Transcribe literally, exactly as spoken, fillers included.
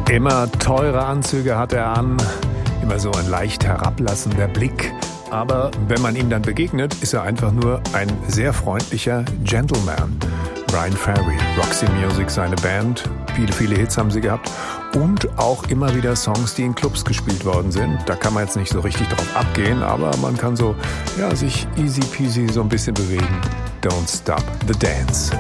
Immer teure Anzüge hat er an, immer so ein leicht herablassender Blick. Aber wenn man ihm dann begegnet, ist er einfach nur ein sehr freundlicher Gentleman. Bryan Ferry, Roxy Music, seine Band. Viele, viele Hits haben sie gehabt. Und auch immer wieder Songs, die in Clubs gespielt worden sind. Da kann man jetzt nicht so richtig drauf abgehen, aber man kann so, ja, sich easy peasy so ein bisschen bewegen. Don't Stop the Dance.